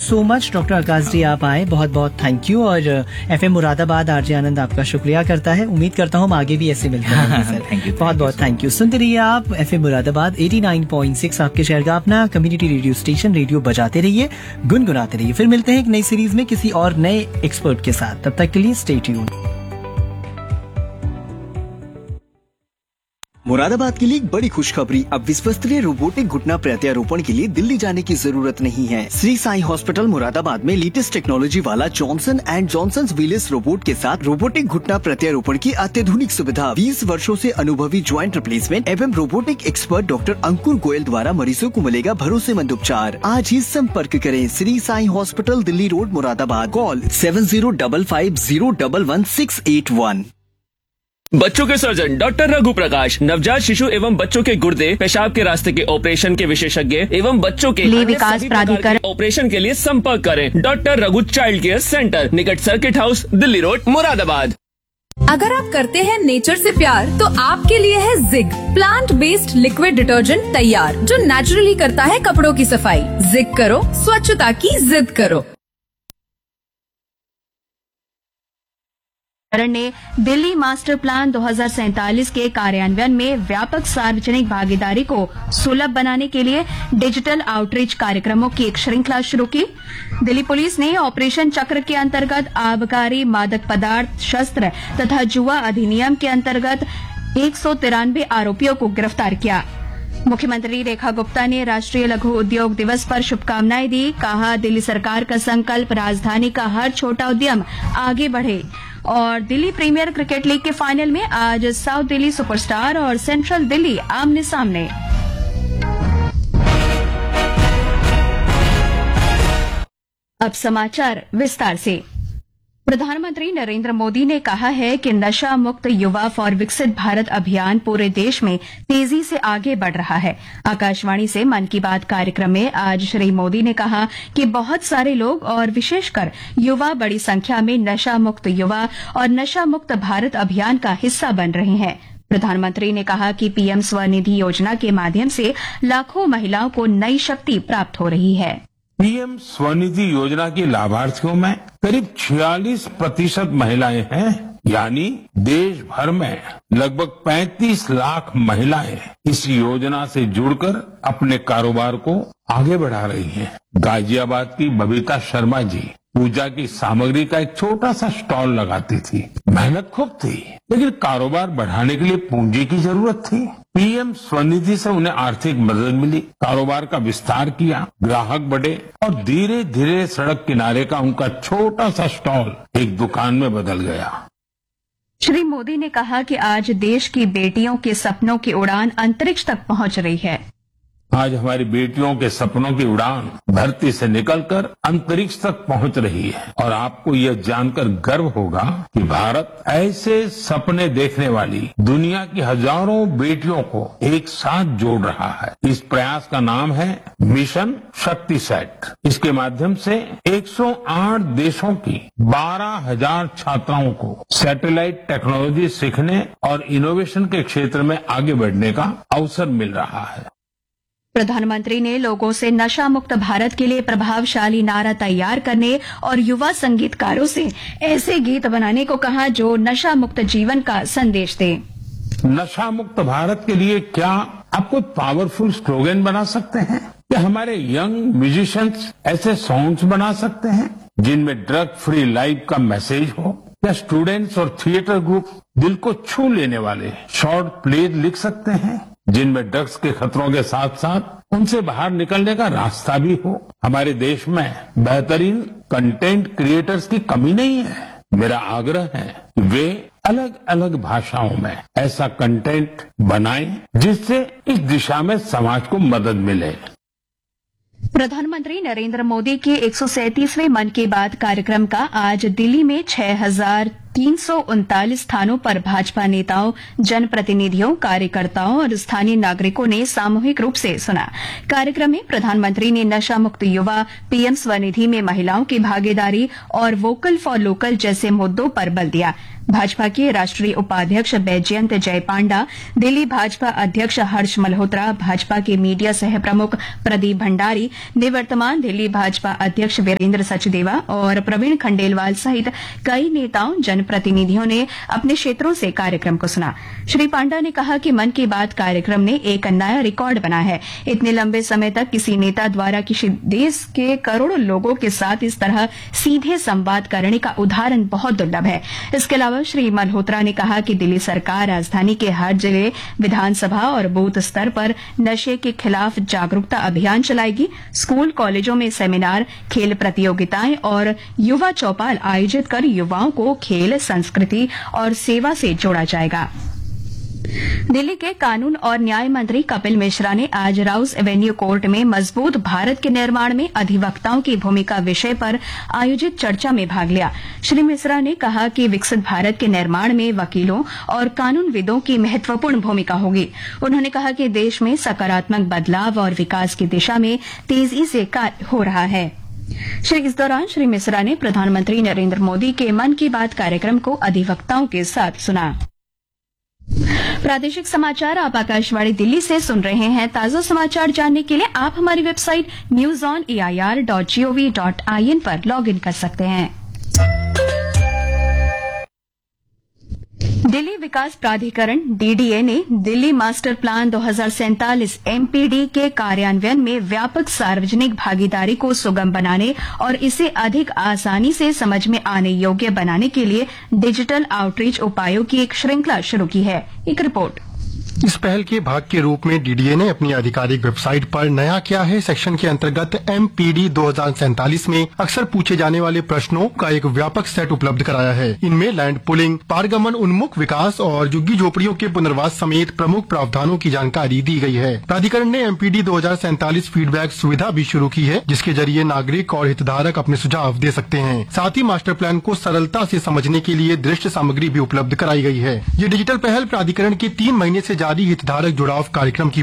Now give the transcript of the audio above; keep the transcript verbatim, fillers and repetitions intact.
So much doctor आकाश जी, आप आए, बहुत बहुत थैंक यू। और एफएम मुरादाबाद आरजे आनंद आपका शुक्रिया करता है। उम्मीद करता हूँ हम आगे भी ऐसे मिलते रहेंगे सर। थैंक यू, बहुत बहुत थैंक यू। सुनते रहिए आप एफएम मुरादाबाद नवासी पॉइंट छह, आपके शहर का अपना कम्युनिटी रेडियो स्टेशन। रेडियो बजाते रहिए, गुनगुनाते रहिए। फिर मिलते हैं एक नई सीरीज में किसी और नए एक्सपर्ट के साथ। तब तक के लिए स्टे ट्यून्ड। मुरादाबाद के लिए एक बड़ी खुशखबरी। अब विश्वस्तरीय रोबोटिक घुटना प्रत्यारोपण के लिए दिल्ली जाने की जरूरत नहीं है। श्री साई हॉस्पिटल मुरादाबाद में लेटेस्ट टेक्नोलॉजी वाला Johnson and Johnson wheels robot के साथ रोबोटिक घुटना प्रत्यारोपण की अत्याधुनिक सुविधा, बीस वर्षों से अनुभवी ज्वाइंट रिप्लेसमेंट एवं रोबोटिक एक्सपर्ट डॉक्टर अंकुर गोयल द्वारा मरीजों को मिलेगा भरोसेमंद उपचार। आज ही संपर्क करें Shri Sai hospital, Delhi road, Moradabad. Call seven zero double five zero double one six eight one. बच्चों के सर्जन डॉक्टर रघु प्रकाश, नवजात शिशु एवं बच्चों के गुर्दे पेशाब के रास्ते के ऑपरेशन के विशेषज्ञ एवं बच्चों के लिए विकास प्राधिकरण ऑपरेशन के लिए संपर्क करें। Doctor Raghu child care centre, निकट circuit house, Delhi road, Moradabad. अगर आप करते हैं नेचर से प्यार तो आपके लिए है zig, plant based liquid detergent तैयार, जो नेचुरली करता है कपड़ों की सफाई। जिग करो, स्वच्छता की जिद करो। ने दिल्ली मास्टर प्लान दो हज़ार सैंतालीस के कार्यान्वयन में व्यापक सार्वजनिक भागीदारी को सुलभ बनाने के लिए डिजिटल आउटरीच कार्यक्रमों की एक श्रृंखला शुरू की। दिल्ली पुलिस ने ऑपरेशन चक्र के अंतर्गत आबकारी, मादक पदार्थ, शस्त्र तथा जुआ अधिनियम के अंतर्गत एक सौ तिरानवे आरोपियों को गिरफ्तार किया। मुख्यमंत्री रेखा गुप्ता ने राष्ट्रीय लघु उद्योग दिवस पर शुभकामनाएं दी। कहा, दिल्ली सरकार का संकल्प राजधानी का हर छोटा उद्यम आगे बढ़े। और दिल्ली प्रीमियर क्रिकेट लीग के फाइनल में आज साउथ दिल्ली सुपरस्टार और सेंट्रल दिल्ली आमने सामने। अब समाचार विस्तार से। प्रधानमंत्री नरेंद्र मोदी ने कहा है कि नशा मुक्त युवा फॉर विकसित भारत अभियान पूरे देश में तेजी से आगे बढ़ रहा है। आकाशवाणी से मन की बात कार्यक्रम में आज श्री मोदी ने कहा कि बहुत सारे लोग और विशेषकर युवा बड़ी संख्या में नशा मुक्त युवा और नशा मुक्त भारत अभियान का हिस्सा बन रहे हैं। प्रधानमंत्री ने कहा कि पीएम स्वनिधि योजना के माध्यम से लाखों महिलाओं को नई शक्ति प्राप्त हो रही है। पीएम स्वनिधि योजना की लाभार्थियों में करीब छियालीस प्रतिशत महिलाएं हैं, यानी देश भर में लगभग पैंतीस लाख महिलाएं इस योजना से जुड़कर अपने कारोबार को आगे बढ़ा रही हैं। गाजियाबाद की बबीता शर्मा जी पूजा की सामग्री का एक छोटा सा स्टॉल लगाती थी। मेहनत खूब थी, लेकिन कारोबार बढ़ाने के लिए पूंजी की जरूरत थी। पीएम स्वनिधि से उन्हें आर्थिक मदद मिली, कारोबार का विस्तार किया, ग्राहक बढ़े और धीरे धीरे सड़क किनारे का उनका छोटा सा स्टॉल एक दुकान में बदल गया। श्री मोदी ने कहा कि आज देश की बेटियों के सपनों की उड़ान अंतरिक्ष तक पहुंच रही है। आज हमारी बेटियों के सपनों की उड़ान धरती से निकलकर अंतरिक्ष तक पहुंच रही है और आपको यह जानकर गर्व होगा कि भारत ऐसे सपने देखने वाली दुनिया की हजारों बेटियों को एक साथ जोड़ रहा है। इस प्रयास का नाम है मिशन शक्ति सेट। इसके माध्यम से एक सौ आठ देशों की बारह हजार छात्राओं को सैटेलाइट टेक्नोलॉजी सीखने और इनोवेशन के क्षेत्र में आगे बढ़ने का अवसर मिल रहा है। प्रधानमंत्री ने लोगों से नशा मुक्त भारत के लिए प्रभावशाली नारा तैयार करने और युवा संगीतकारों से ऐसे गीत बनाने को कहा जो नशा मुक्त जीवन का संदेश दे। नशा मुक्त भारत के लिए क्या आप कोई पावरफुल स्लोगन बना सकते हैं? क्या हमारे यंग म्यूजिशियंस ऐसे सॉन्ग्स बना सकते हैं जिनमें ड्रग फ्री लाइफ का मैसेज हो? क्या स्टूडेंट्स और थिएटर ग्रुप दिल को छू लेने वाले शॉर्ट प्ले लिख सकते हैं जिनमें ड्रग्स के खतरों के साथ साथ उनसे बाहर निकलने का रास्ता भी हो? हमारे देश में बेहतरीन कंटेंट क्रिएटर्स की कमी नहीं है। मेरा आग्रह है कि वे अलग अलग भाषाओं में ऐसा कंटेंट बनाएं जिससे इस दिशा में समाज को मदद मिले। प्रधानमंत्री नरेंद्र मोदी के एक सौ सैंतीसवें मन की बात कार्यक्रम का आज दिल्ली में छह हजार तीन सौ उनतालीस स्थानों पर भाजपा नेताओं, जनप्रतिनिधियों, कार्यकर्ताओं और स्थानीय नागरिकों ने सामूहिक रूप से सुना। कार्यक्रम में प्रधानमंत्री ने नशा मुक्त युवा, पीएम स्वनिधि में महिलाओं की भागीदारी और वोकल फॉर लोकल जैसे मुद्दों पर बल दिया। भाजपा के राष्ट्रीय उपाध्यक्ष बैजयंत जय पांडा, दिल्ली भाजपा अध्यक्ष हर्ष मल्होत्रा, भाजपा के मीडिया सह प्रमुख प्रदीप भंडारी, निवर्तमान दिल्ली भाजपा अध्यक्ष वीरेंद्र सचदेवा और प्रवीण खंडेलवाल सहित कई नेताओं, जनप्रतिनिधियों ने अपने क्षेत्रों से कार्यक्रम को सुना। श्री पांडा ने कहा कि मन की बात कार्यक्रम ने एक नया रिकॉर्ड बना है। इतने लंबे समय तक किसी नेता द्वारा किसी देश के करोड़ों लोगों के साथ इस तरह सीधे संवाद करने का उदाहरण बहुत दुर्लभ है। इसके अलावा श्री मल्होत्रा ने कहा कि दिल्ली सरकार राजधानी के हर जिले, विधानसभा और बूथ स्तर पर नशे के खिलाफ जागरूकता अभियान चलाएगी। स्कूल, कॉलेजों में सेमिनार, खेल प्रतियोगिताएं और युवा चौपाल आयोजित कर युवाओं को खेल, संस्कृति और सेवा से जोड़ा जाएगा। दिल्ली के कानून और न्याय मंत्री कपिल मिश्रा ने आज राउस एवेन्यू कोर्ट में मजबूत भारत के निर्माण में अधिवक्ताओं की भूमिका विषय पर आयोजित चर्चा में भाग लिया। श्री मिश्रा ने कहा कि विकसित भारत के निर्माण में वकीलों और कानूनविदों की महत्वपूर्ण भूमिका होगी। उन्होंने कहा कि देश में सकारात्मक बदलाव और विकास की दिशा में तेजी से कार्य हो रहा है। श्री इस दौरान श्री मिश्रा ने प्रधानमंत्री नरेंद्र मोदी के मन की बात कार्यक्रम को अधिवक्ताओं के साथ सुना। प्रादेशिक समाचार आप आकाशवाणी दिल्ली से सुन रहे हैं। ताजा समाचार जानने के लिए आप हमारी website news on A I R dot G O V dot I N पर लॉग इन कर सकते हैं। दिल्ली विकास प्राधिकरण डी डी ए ने दिल्ली मास्टर प्लान दो हज़ार सैंतालीस एम पी डी के कार्यान्वयन में व्यापक सार्वजनिक भागीदारी को सुगम बनाने और इसे अधिक आसानी से समझ में आने योग्य बनाने के लिए डिजिटल आउटरीच उपायों की एक श्रृंखला शुरू की है। एक रिपोर्ट। इस पहल के भाग के रूप में डी डी ए ने अपनी आधिकारिक वेबसाइट पर नया क्या है सेक्शन के अंतर्गत एम पी डी दो हज़ार सैंतालीस में अक्सर पूछे जाने वाले प्रश्नों का एक व्यापक सेट उपलब्ध कराया है। इनमें लैंड पुलिंग, पारगमन उन्मुख विकास और झुग्गी झोपड़ियों के पुनर्वास समेत प्रमुख प्रावधानों की जानकारी दी गई है। प्राधिकरण ने एम पी डी दो हज़ार सैंतालीस फीडबैक सुविधा भी शुरू की है, जिसके जरिए नागरिक और हितधारक अपने सुझाव दे सकते हैं। साथ ही मास्टर प्लान को सरलता से समझने के लिए दृश्य सामग्री भी उपलब्ध कराई गई है। ये डिजिटल पहल प्राधिकरण के तीन महीने से जारी हितधारक जुड़ाव कार्यक्रम की